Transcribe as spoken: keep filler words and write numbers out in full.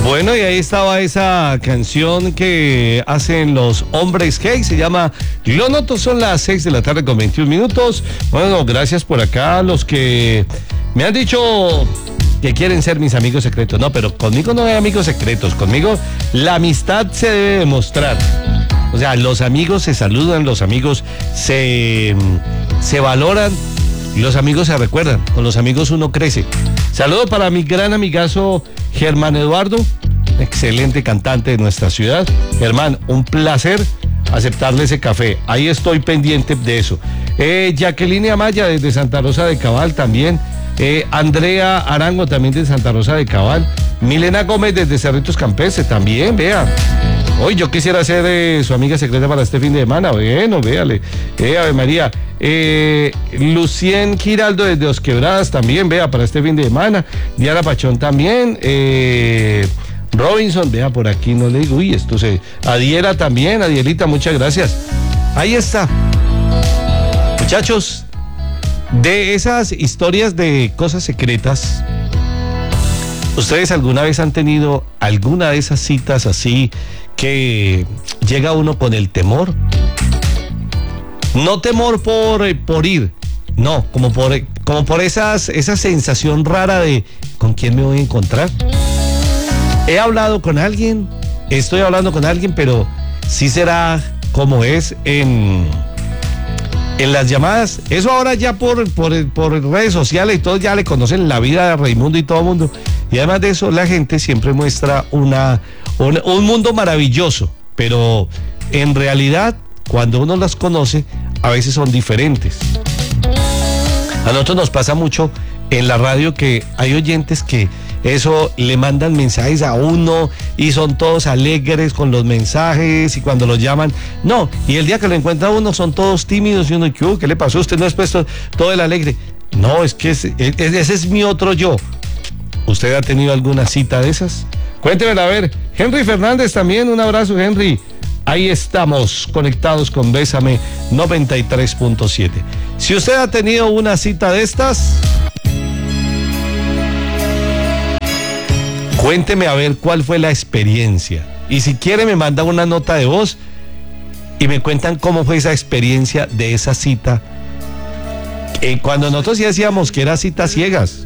Bueno, y ahí estaba esa canción que hacen los hombres G, se llama Lo Noto. Son las seis de la tarde con veintiún minutos. Bueno, gracias por acá a los que me han dicho que quieren ser mis amigos secretos. No, pero conmigo no hay amigos secretos, conmigo la amistad se debe demostrar. O sea, los amigos se saludan, los amigos se, se valoran, los amigos se recuerdan, con los amigos uno crece. Saludo para mi gran amigazo Germán Eduardo, excelente cantante de nuestra ciudad. Germán, un placer aceptarle ese café. Ahí estoy pendiente de eso. Eh, Jacqueline Amaya desde Santa Rosa de Cabal también. Eh, Andrea Arango también de Santa Rosa de Cabal. Milena Gómez desde Cerritos Campestre también, vea. Hoy yo quisiera ser eh, su amiga secreta para este fin de semana. Bueno, véale. Eh, Ave María. Eh, Lucien Giraldo desde Dos Quebradas también, vea, para este fin de semana. Diana Pachón también. Eh, Robinson, vea, por aquí no le digo. Uy, esto se. Adiela también, Adielita, muchas gracias. Ahí está. Muchachos, de esas historias de cosas secretas, ¿ustedes alguna vez han tenido alguna de esas citas así que llega uno con el temor? No temor por, por ir, no, como por, como por esas, esa sensación rara de ¿con quién me voy a encontrar? He hablado con alguien, estoy hablando con alguien, pero sí será como es en, en las llamadas. Eso ahora ya por, por, por redes sociales y todos ya le conocen la vida de Raimundo y todo el mundo. Y además de eso, la gente siempre muestra una, un, un mundo maravilloso, pero en realidad, cuando uno las conoce, a veces son diferentes. A nosotros nos pasa mucho en la radio que hay oyentes que eso le mandan mensajes a uno y son todos alegres con los mensajes y cuando los llaman, no, y el día que lo encuentra uno son todos tímidos y uno, ¿qué, ¿qué le pasó? Usted no es puesto todo el alegre. No, es que ese, ese es mi otro yo. ¿Usted ha tenido alguna cita de esas? Cuéntemela, a ver. Henry Fernández también, un abrazo, Henry. Ahí estamos, conectados con Bésame noventa y tres punto siete. Si usted ha tenido una cita de estas, cuénteme a ver cuál fue la experiencia. Y si quiere me manda una nota de voz y me cuentan cómo fue esa experiencia de esa cita. Eh, cuando nosotros sí decíamos que era citas ciegas.